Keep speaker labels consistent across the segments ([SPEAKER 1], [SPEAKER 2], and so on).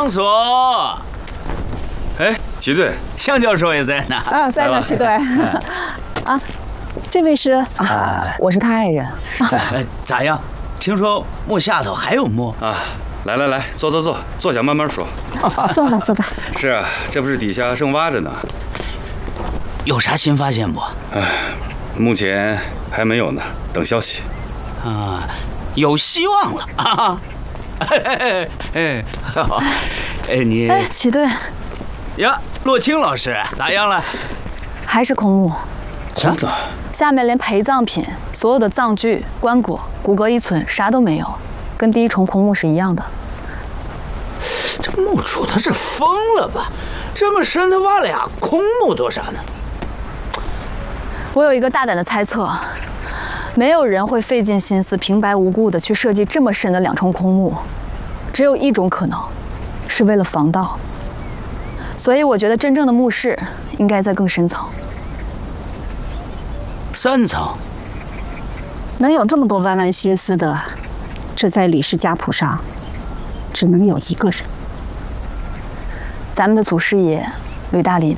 [SPEAKER 1] 张所，
[SPEAKER 2] 哎，齐队，
[SPEAKER 1] 向教授也在呢。
[SPEAKER 3] 啊，在呢，齐队。啊，这位是
[SPEAKER 4] 我是他爱人。
[SPEAKER 1] 咋样？听说墓下头还有墓
[SPEAKER 2] 啊？来，坐下慢慢说。
[SPEAKER 3] 坐吧。
[SPEAKER 2] 是啊，这不是底下正挖着呢。
[SPEAKER 1] 有啥新发现不？
[SPEAKER 2] 目前还没有呢，等消息。
[SPEAKER 1] 啊，有希望了啊！你
[SPEAKER 4] 齐队
[SPEAKER 1] 呀，洛青老师咋样了？
[SPEAKER 4] 还是空墓，
[SPEAKER 2] 空的。
[SPEAKER 4] 下面连陪葬品、所有的葬具、棺椁、骨骼遗存啥都没有，跟第一重空墓是一样的。
[SPEAKER 1] 这墓主他是疯了吧？这么深，他挖了俩空墓做啥呢？
[SPEAKER 4] 我有一个大胆的猜测，没有人会费尽心思、平白无故的去设计这么深的2重空墓，只有一种可能，是为了防盗。所以我觉得真正的墓室应该在更深层。
[SPEAKER 1] 3层，
[SPEAKER 3] 能有这么多弯弯心思的，这在李氏家谱上，只能有一个人。
[SPEAKER 4] 咱们的祖师爷吕大林。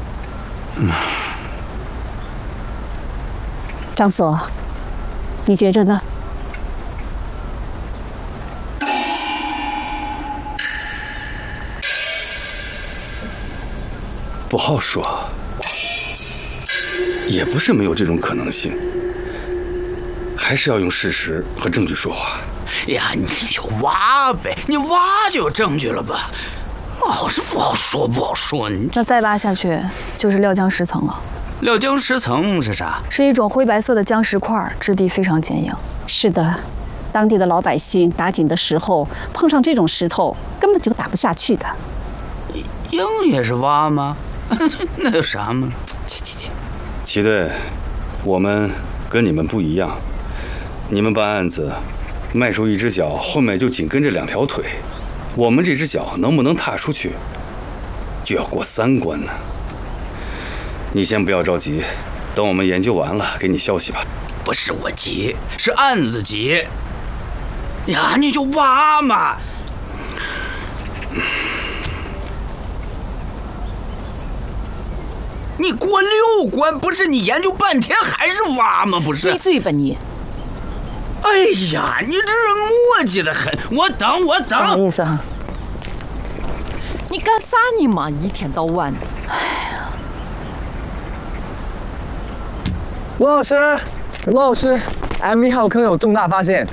[SPEAKER 3] 张所，你觉着呢？
[SPEAKER 2] 不好说，也不是没有这种可能性，还是要用事实和证据说话。
[SPEAKER 1] 呀，你就挖呗，你挖就有证据了吧？老是不好说，你
[SPEAKER 4] 那再挖下去就是料浆石层了。
[SPEAKER 1] 料浆石层是啥？
[SPEAKER 4] 是一种灰白色的浆石块，质地非常坚硬。
[SPEAKER 3] 是的，当地的老百姓打井的时候碰上这种石头，根本就打不下去的。
[SPEAKER 1] 硬也是挖吗？那有啥吗？
[SPEAKER 2] 齐队，我们跟你们不一样，你们办案子，迈出一只脚，后面就紧跟着2条腿。我们这只脚能不能踏出去，就要过3关呢。你先不要着急，等我们研究完了给你消息吧。
[SPEAKER 1] 不是我急，是案子急。呀，你就挖嘛。你过6关，不是你研究半天还是挖吗？不是。
[SPEAKER 5] 闭嘴吧你！
[SPEAKER 1] 哎呀，你这人磨叽的很。我等。
[SPEAKER 4] 不好意思哈。
[SPEAKER 5] 你干啥呢嘛？一天到晚的。
[SPEAKER 6] 罗老师 ，M1号坑有重大发现。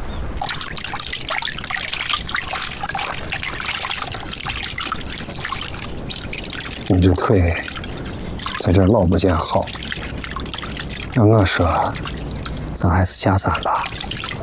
[SPEAKER 7] 你这腿在这老不见好，要我说，咱还是下山吧。